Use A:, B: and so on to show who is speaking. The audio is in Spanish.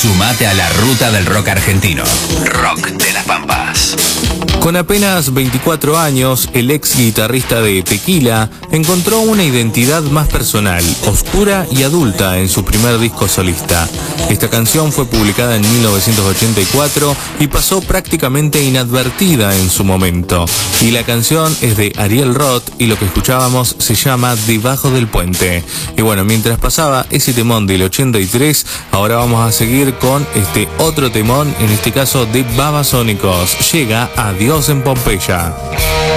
A: Sumate a la ruta del rock argentino. Rock de las Pampas.
B: Con apenas 24 años, el ex guitarrista de Tequila encontró una identidad más personal, oscura y adulta en su primer disco solista. Esta canción fue publicada en 1984 y pasó prácticamente inadvertida en su momento. Y la canción es de Ariel Roth y lo que escuchábamos se llama Debajo del Puente. Y bueno, mientras pasaba ese temón del 83, ahora vamos a seguir con este otro temón, en este caso de Babasónicos. Llega Adiós en Pompeya.